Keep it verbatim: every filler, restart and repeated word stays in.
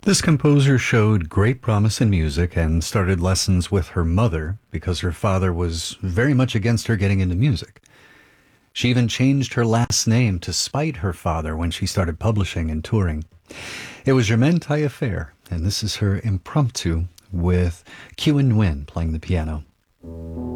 This composer showed great promise in music and started lessons with her mother because her father was very much against her getting into music. She even changed her last name to spite her father when she started publishing and touring. It was Germaine Taillefer, and this is her impromptu with Q and Nguyen playing the piano.